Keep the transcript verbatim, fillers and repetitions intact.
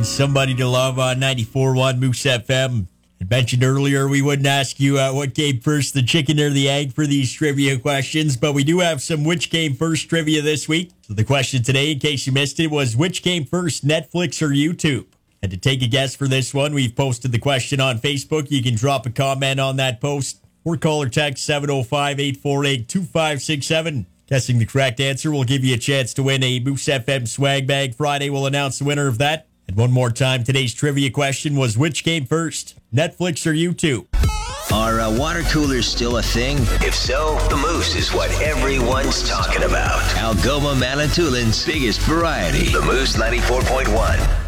Somebody to love on ninety-four point one Moose F M. I mentioned earlier we wouldn't ask you uh, what came first, the chicken or the egg, for these trivia questions, but we do have some which came first trivia this week. So the question today, in case you missed it, was which came first, Netflix or YouTube? And to take a guess for this one, we've posted the question on Facebook. You can drop a comment on that post or call or text seven oh five, eight four eight, two five six seven. Guessing the correct answer will give you a chance to win a Moose F M swag bag. Friday, we'll announce the winner of that. And one more time, today's trivia question was which came first, Netflix or YouTube? Are uh, water coolers still a thing? If so, the Moose is what everyone's talking about. Algoma Manitoulin's biggest variety. The Moose ninety-four point one.